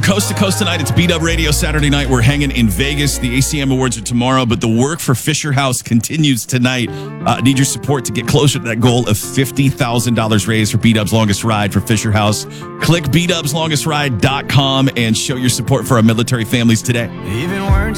coast to coast tonight. It's B-Dub Radio Saturday night. We're hanging in Vegas. The ACM Awards are tomorrow, but the work for Fisher House continues tonight. I need your support to get closer to that goal of $50,000 raised for B-Dub's Longest Ride for Fisher House. Click bdubslongestride.com and show your support for our military families today. Even words